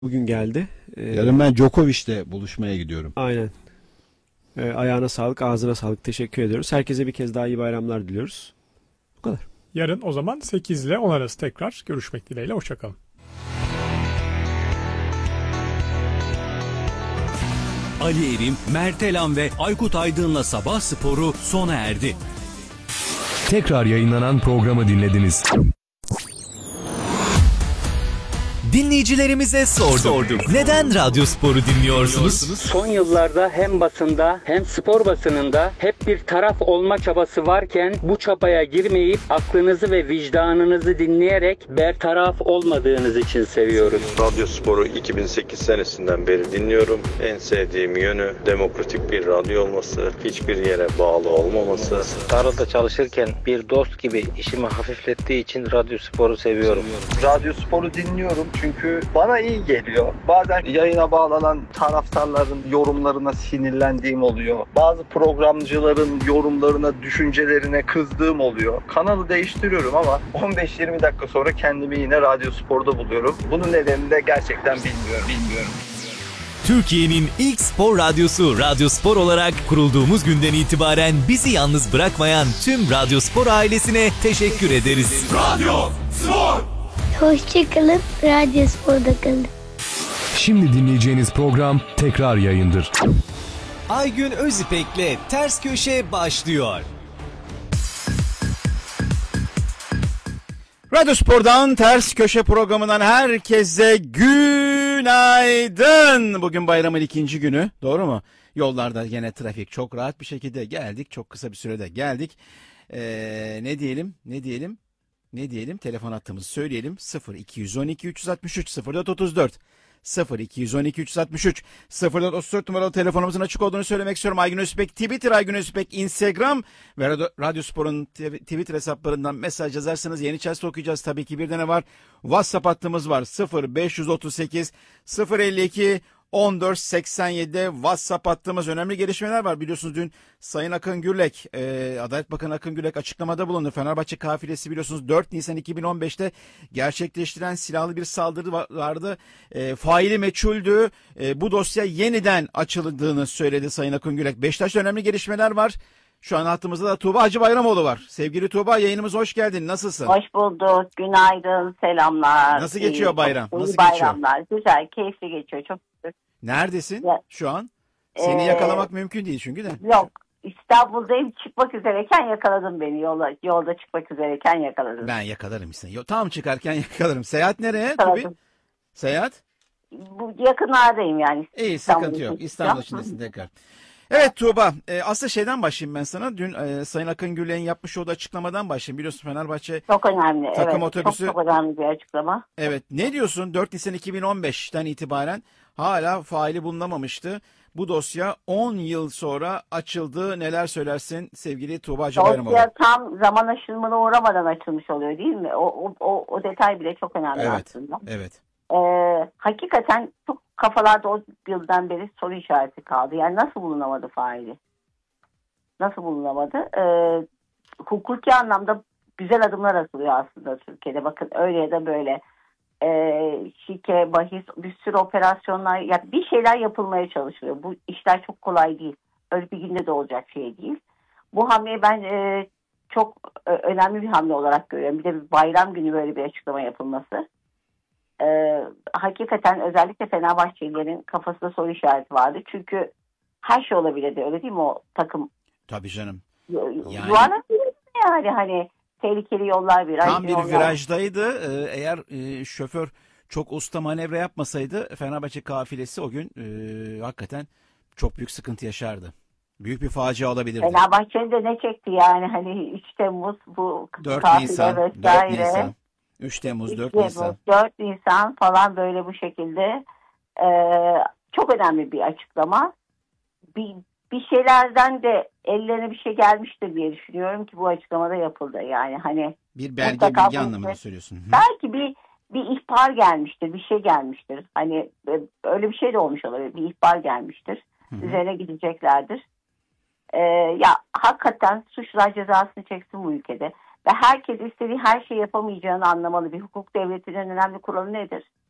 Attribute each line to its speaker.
Speaker 1: bugün geldi.
Speaker 2: Yarın ben Djokovic'le buluşmaya gidiyorum.
Speaker 1: Aynen. Ayağına sağlık, ağzına sağlık. Teşekkür ediyoruz. Herkese bir kez daha iyi bayramlar diliyoruz. Bu kadar.
Speaker 3: Yarın o zaman 8 ile 10 arası tekrar görüşmek dileğiyle. Hoşçakalın.
Speaker 4: Ali Erim, Mert Elan ve Aykut Aydın'la Sabah Sporu sona erdi.
Speaker 5: Tekrar yayınlanan programı dinlediniz.
Speaker 4: Dinleyicilerimize sorduk. Neden Radyo Sporu dinliyorsunuz?
Speaker 6: Son yıllarda hem basında hem spor basınında hep bir taraf olma çabası varken bu çabaya girmeyip aklınızı ve vicdanınızı dinleyerek bertaraf olmadığınız için seviyoruz.
Speaker 7: Radyo Sporu 2008 senesinden beri dinliyorum. En sevdiğim yönü demokratik bir radyo olması, hiçbir yere bağlı olmaması.
Speaker 8: Tarlada çalışırken bir dost gibi işimi hafiflettiği için Radyo Sporu seviyorum.
Speaker 9: Radyo Sporu dinliyorum çünkü bana iyi geliyor. Bazen yayına bağlanan taraftarların yorumlarına sinirlendiğim oluyor. Bazı programcıların yorumlarına, düşüncelerine kızdığım oluyor. Kanalı değiştiriyorum ama 15-20 dakika sonra kendimi yine Radyo Spor'da buluyorum. Bunun nedenini de gerçekten bilmiyorum.
Speaker 4: Türkiye'nin ilk spor radyosu Radyo Spor olarak kurulduğumuz günden itibaren bizi yalnız bırakmayan tüm Radyo Spor ailesine teşekkür ederiz.
Speaker 10: Radyo Spor!
Speaker 11: Hoşçakalın, Radyo Spor'da kalın.
Speaker 5: Şimdi dinleyeceğiniz program tekrar yayındır.
Speaker 4: Aygün Özipek'le Ters Köşe başlıyor.
Speaker 2: Radyo Spor'dan Ters Köşe programından herkese günaydın. Bugün bayramın ikinci günü, doğru mu? Yollarda yine trafik çok rahat bir şekilde geldik. Çok kısa bir sürede geldik. Ne diyelim? Telefon hattımızı söyleyelim. 0212 363 0434 0212 363 0434 numaralı telefonumuzun açık olduğunu söylemek istiyorum. Aygün Özpek Twitter, Aygün Özpek Instagram ve Radyo Spor'un Twitter hesaplarından mesaj yazarsanız yeni içerisinde okuyacağız. Tabii ki bir de ne var? WhatsApp hattımız var. 0538 052 1487'de WhatsApp attığımız önemli gelişmeler var. Biliyorsunuz dün Sayın Akın Gürlek, Adalet Bakanı Akın Gürlek açıklamada bulundu. Fenerbahçe kafilesi biliyorsunuz 4 Nisan 2015'te gerçekleştirilen silahlı bir saldırı vardı. Faili meçhuldü. Bu dosya yeniden açıldığını söyledi Sayın Akın Gürlek. Beşiktaş'ta önemli gelişmeler var. Şu an hattımızda da Tuğba Hacıbayramoğlu var. Sevgili Tuğba, yayınımıza hoş geldin. Nasılsın?
Speaker 12: Hoş bulduk. Günaydın. Selamlar.
Speaker 2: Nasıl geçiyor bayram?
Speaker 12: İyi bayramlar. Güzel, keyifli geçiyor. Çok şükür.
Speaker 2: Neredesin şu an? Seni yakalamak mümkün değil çünkü de.
Speaker 12: Yok. İstanbul'dayım. Çıkmak üzereyken yakaladın beni. Yolda çıkmak üzereyken yakaladın.
Speaker 2: Ben yakalarım işte. Tam çıkarken yakalarım. Seyahat nereye? Tabii. Seyahat?
Speaker 12: Bu yakınlardayım yani.
Speaker 2: İyi, sıkıntı yok. İstanbul içindesin tekrar. Evet Tuğba, aslında şeyden başlayayım ben sana. Dün Sayın Akın Gürlek'in yapmış olduğu açıklamadan başlayayım. Biliyorsun Fenerbahçe
Speaker 12: çok önemli,
Speaker 2: takım otobüsü.
Speaker 12: Çok önemli bir açıklama.
Speaker 2: Evet, ne diyorsun? 4 Nisan 2015'ten itibaren hala faili bulunamamıştı. Bu dosya 10 yıl sonra açıldı. Neler söylersin sevgili Tuğba Hacıbayramoğlu?
Speaker 12: Dosya tam zaman aşımına uğramadan açılmış oluyor değil mi? O detay bile çok önemli aslında.
Speaker 2: Evet.
Speaker 12: Hakikaten çok kafalarda o yıldan beri soru işareti kaldı. Yani nasıl bulunamadı faili? Nasıl bulunamadı? Hukuki anlamda güzel adımlar atılıyor aslında Türkiye'de. Bakın öyle ya da böyle. Şike, bahis, bir sürü operasyonlar, ya bir şeyler yapılmaya çalışılıyor. Bu işler çok kolay değil. Öyle bir günde de olacak şey değil. Bu hamleyi ben çok önemli bir hamle olarak görüyorum. Bir de bir bayram günü böyle bir açıklama yapılması. Hakikaten özellikle Fenerbahçelilerin kafasında soru işareti vardı. Çünkü her şey olabilirdi, öyle değil mi o takım?
Speaker 2: Tabii canım.
Speaker 12: Yuvarlanabilirdi yani hani. Tehlikeli yollar
Speaker 2: tam bir virajdaydı. Eğer şoför çok usta manevra yapmasaydı Fenerbahçe kafilesi o gün hakikaten çok büyük sıkıntı yaşardı. Büyük bir facia olabilirdi.
Speaker 12: Fenerbahçe'nin de ne çekti yani hani 3 Temmuz bu
Speaker 2: 4
Speaker 12: kafile
Speaker 2: Nisan,
Speaker 12: vesaire.
Speaker 2: 4 Nisan, 3 Temmuz, 4 Nisan.
Speaker 12: 4 Nisan falan böyle bu şekilde çok önemli bir açıklama. Bir şeylerden de ellerine bir şey gelmiştir diye düşünüyorum ki bu açıklamada yapıldı. Yani hani
Speaker 2: bir bilgi anlamında söylüyorsun.
Speaker 12: Belki bir ihbar gelmiştir, bir şey gelmiştir. Hani öyle bir şey de olmuş olabilir. Bir ihbar gelmiştir. Üzerine gideceklerdir. Ya hakikaten suçlular cezasını çeksin bu ülkede. Ve herkes istediği her şeyi yapamayacağını anlamalı. Bir hukuk devletinin önemli kuralı nedir?